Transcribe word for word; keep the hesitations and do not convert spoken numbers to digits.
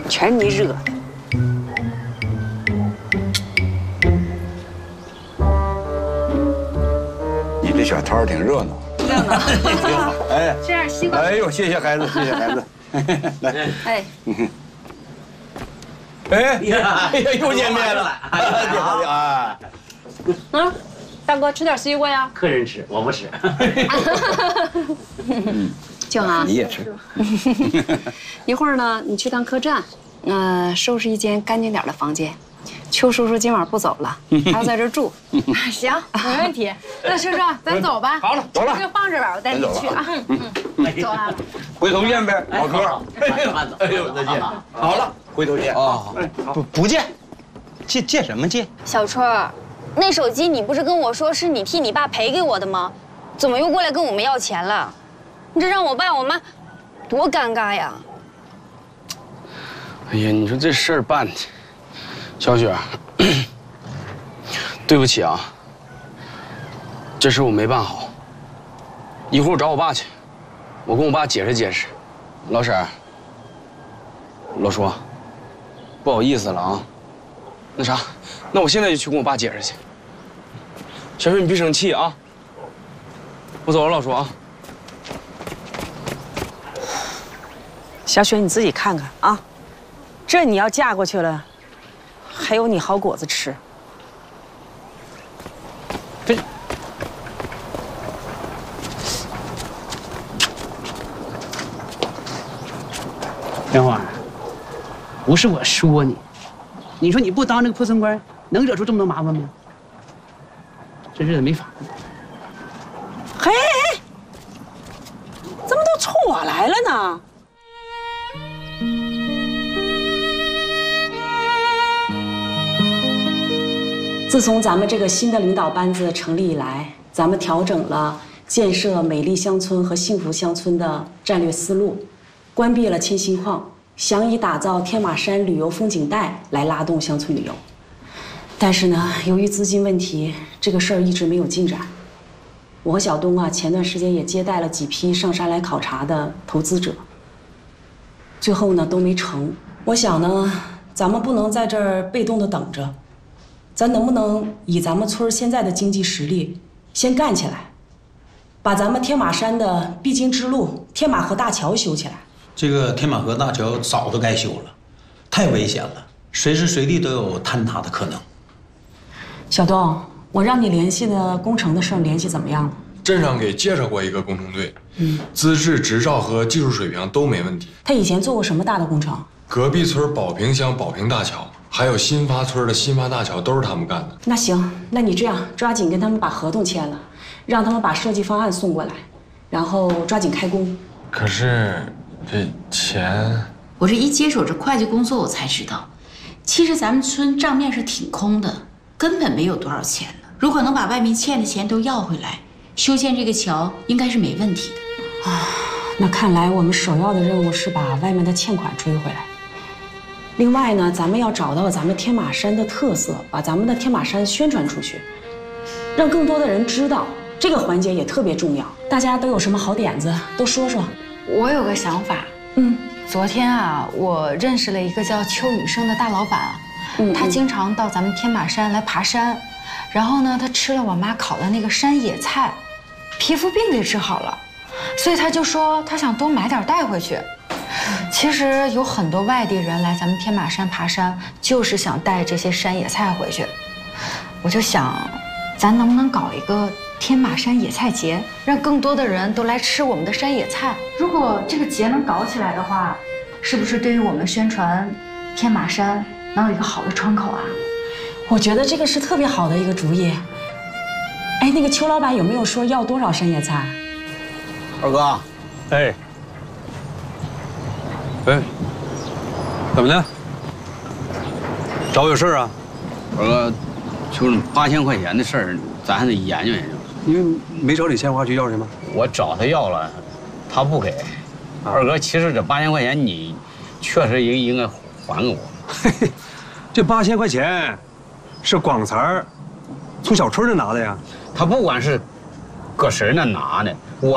全你惹的。 你这小摊儿挺热闹。 热闹。 挺好。哎， 吃点西瓜。 哎呦，谢谢孩子，谢谢孩子。来。 哎。 哎呀，又见面了。你好，你好啊。 啊，大哥吃点西瓜呀。 客人吃，我不吃。 静啊， 你也吃。 一会儿呢，你去趟客栈，呃，收拾一间干净点的房间。邱叔叔今晚不走了，还要在这儿住。 行，没问题。那叔叔，咱走吧。 好了，走了。 就放这吧，我带你去啊。嗯嗯，走了。 回头见呗，老哥。 哎呦，再见。 好了，回头见。 哦，不不见，借借什么借？ 小春儿，那手机你不是跟我说是你替你爸赔给我的吗？怎么又过来跟我们要钱了？你这让我爸我妈多尴尬呀！ 哎呀，你说这事儿办的，小雪，对不起啊，这事我没办好。一会儿我找我爸去，我跟我爸解释解释。老婶儿，老叔，不好意思了啊。那啥，那我现在就去跟我爸解释去。小雪，你别生气啊。我走了，老叔啊。 小雪，你自己看看啊，这你要嫁过去了，还有你好果子吃。 这莲花，不是我说你，你说你不当这个破村官，能惹出这么多麻烦吗？这日子没法过。 嘿，怎么都冲我来了呢？自从咱们这个新的领导班子成立以来，咱们调整了建设美丽乡村和幸福乡村的战略思路，关闭了铅锌矿，想以打造天马山旅游风景带来拉动乡村旅游。但是呢，由于资金问题，这个事儿一直没有进展。我和小东啊，前段时间也接待了几批上山来考察的投资者，最后呢都没成。我想呢，咱们不能在这儿被动的等着。咱能不能以咱们村现在的经济实力，先干起来，把咱们天马山的必经之路天马河大桥修起来？ 这个天马河大桥早都该修了，太危险了，随时随地都有坍塌的可能。 小东，我让你联系的工程的事儿联系怎么样了？ 镇上给介绍过一个工程队，嗯，资质、执照和技术水平都没问题。 他以前做过什么大的工程？ 隔壁村保平乡保平大桥。还有新发村的新发大桥都是他们干的。 那行，那你这样抓紧跟他们把合同签了，让他们把设计方案送过来，然后抓紧开工。 可是这钱…… 我这一接手这会计工作，我才知道，其实咱们村账面是挺空的，根本没有多少钱了。如果能把外面欠的钱都要回来，修建这个桥应该是没问题的。 啊，那看来我们首要的任务是把外面的欠款追回来。另外呢，咱们要找到咱们天马山的特色，把咱们的天马山宣传出去，让更多的人知道。这个环节也特别重要。大家都有什么好点子，都说说。 我有个想法，嗯，昨天啊，我认识了一个叫邱宇生的大老板，嗯，他经常到咱们天马山来爬山，然后呢，他吃了我妈烤的那个山野菜，皮肤病给治好了，所以他就说他想多买点带回去。其实有很多外地人来咱们天马山爬山，就是想带这些山野菜回去。我就想，咱能不能搞一个天马山野菜节，让更多的人都来吃我们的山野菜？如果这个节能搞起来的话，是不是对于我们宣传天马山能有一个好的窗口啊？ 我觉得这个是特别好的一个主意。哎，那个邱老板有没有说要多少山野菜？ 二哥， 哎。哎，怎么的？找我有事啊？ 二哥，就八千块钱的事儿，咱还得研究研究。 因为没找你鲜花去要去吗？ 我找他要了，他不给。二哥，其实这八千块钱你确实应应该还给我。 嘿嘿，这八千块钱是广财儿从小春那拿的呀。 他不管是搁谁那拿的，我